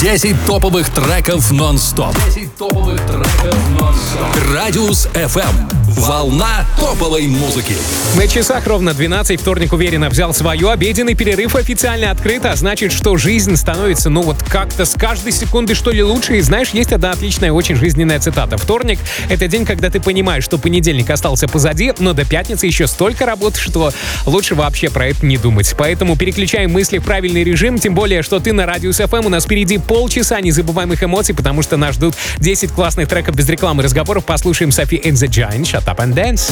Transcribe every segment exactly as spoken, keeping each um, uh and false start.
десять топовых треков нон-стоп. десять топовых треков нон-стоп. Радиус эф эм. Волна топовой музыки. На часах ровно двенадцать. Вторник уверенно взял свое. Обеденный перерыв официально открыт, а значит, что жизнь становится, ну вот как-то с каждой секунды что ли лучше. И знаешь, есть одна отличная, очень жизненная цитата. Вторник — это день, когда ты понимаешь, что понедельник остался позади, но до пятницы еще столько работы, что лучше вообще про это не думать. Поэтому переключаем мысли в правильный режим, тем более, что ты на Радиус эф эм. У нас впереди полчаса незабываемых эмоций, потому что нас ждут десять классных треков без рекламы и разговоров. Послушаем Sophie and the Giant, Shut Up and Dance.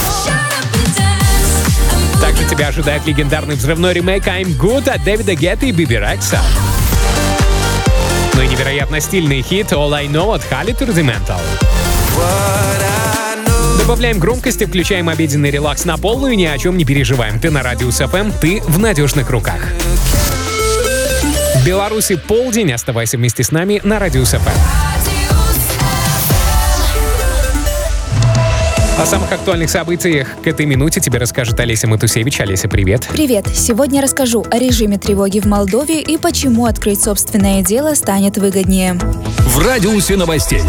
Также тебя ожидает легендарный взрывной ремейк I'm Good от Дэвида Гетты и Биби Рекса. Ну и невероятно стильный хит All I Know от Halid Rudimental. Добавляем громкости, включаем обеденный релакс на полную, ни о чем не переживаем. Ты на Радиус эф эм, ты в надежных руках. В Беларуси полдень, оставайся вместе с нами на Радиус эф эм. О самых актуальных событиях к этой минуте тебе расскажет Олеся Матусевич. Олеся, привет. Привет. Сегодня расскажу о режиме тревоги в Молдове и почему открыть собственное дело станет выгоднее. В радиусе новостей.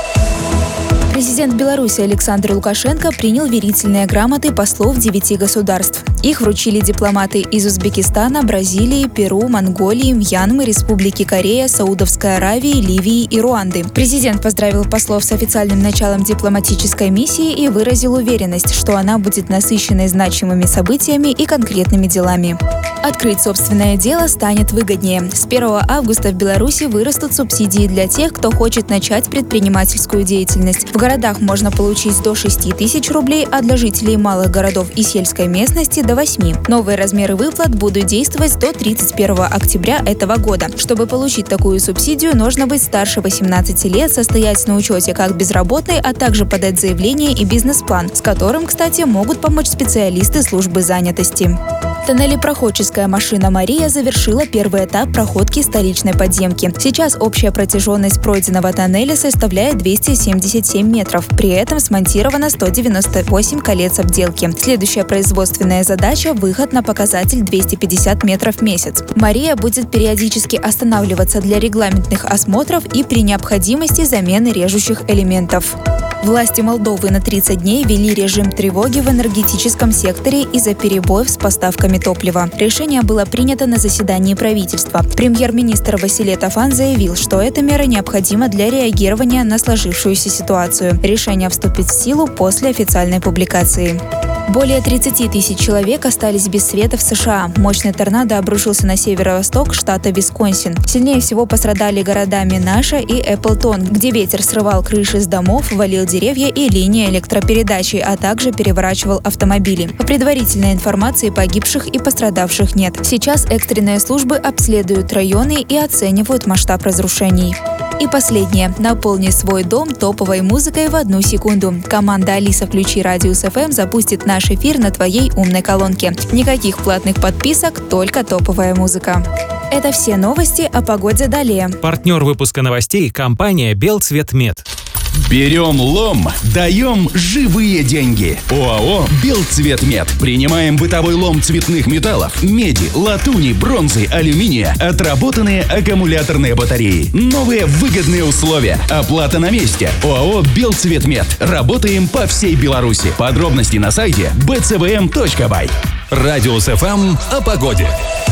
Президент Беларуси Александр Лукашенко принял верительные грамоты послов девяти государств. Их вручили дипломаты из Узбекистана, Бразилии, Перу, Монголии, Мьянмы, Республики Корея, Саудовской Аравии, Ливии и Руанды. Президент поздравил послов с официальным началом дипломатической миссии и выразил уверенность, что она будет насыщенной значимыми событиями и конкретными делами. Открыть собственное дело станет выгоднее. С первого августа в Беларуси вырастут субсидии для тех, кто хочет начать предпринимательскую деятельность. В городах можно получить до шести тысяч рублей, а для жителей малых городов и сельской местности до восьми. Новые размеры выплат будут действовать до тридцать первого октября этого года. Чтобы получить такую субсидию, нужно быть старше восемнадцати лет, состоять на учете как безработный, а также подать заявление и бизнес-план, с которым, кстати, могут помочь специалисты службы занятости. В тоннеле проходческая машина «Мария» завершила первый этап проходки столичной подземки. Сейчас общая протяженность пройденного тоннеля составляет двести семьдесят семь метров. При этом смонтировано сто девяносто восемь колец обделки. Следующая производственная задача – выход на показатель двести пятьдесят метров в месяц. «Мария» будет периодически останавливаться для регламентных осмотров и при необходимости замены режущих элементов. Власти Молдовы на тридцать дней ввели режим тревоги в энергетическом секторе из-за перебоев с поставками топлива. Решение было принято на заседании правительства. Премьер-министр Василий Тафан заявил, что эта мера необходима для реагирования на сложившуюся ситуацию. Решение вступит в силу после официальной публикации. Более тридцати тысяч человек остались без света в США. Мощный торнадо обрушился на северо-восток штата Висконсин. Сильнее всего пострадали города Минаша и Эпплтон, где ветер срывал крыши с домов, валил деревья и линии электропередачи, а также переворачивал автомобили. По предварительной информации, погибших и пострадавших нет. Сейчас экстренные службы обследуют районы и оценивают масштаб разрушений. И последнее. Наполни свой дом топовой музыкой в одну секунду. Команда «Алиса, включи Радиус эф эм» запустит наш эфир на твоей умной колонке. Никаких платных подписок, только топовая музыка. Это все новости о погоде далее. Партнер выпуска новостей – компания «Белцветмет». Берем лом, даем живые деньги. ОАО «Белцветмет». Принимаем бытовой лом цветных металлов, меди, латуни, бронзы, алюминия, отработанные аккумуляторные батареи. Новые выгодные условия. Оплата на месте. ОАО «Белцветмет». Работаем по всей Беларуси. Подробности на сайте би цэ вэ эм точка бай. Радиус эф эм о погоде.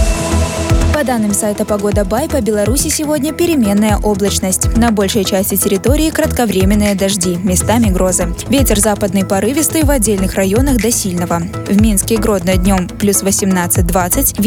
По данным сайта «Погода Бай», по Беларуси сегодня переменная облачность. На большей части территории кратковременные дожди, местами грозы. Ветер западный порывистый, в отдельных районах до сильного. В Минске и Гродно днем плюс восемнадцать-двадцать.